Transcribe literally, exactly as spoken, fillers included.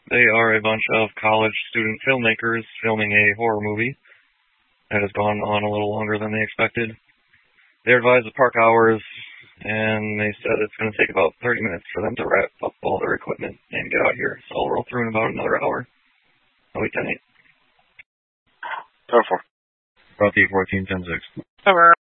They are a bunch of college student filmmakers filming a horror movie that has gone on a little longer than they expected. They advised the park hours, and they said it's going to take about thirty minutes for them to wrap up all their equipment and get out here. So I'll roll through in about another hour. Oh, wait, ten eight. ten four. About the fourteen ten six. Over.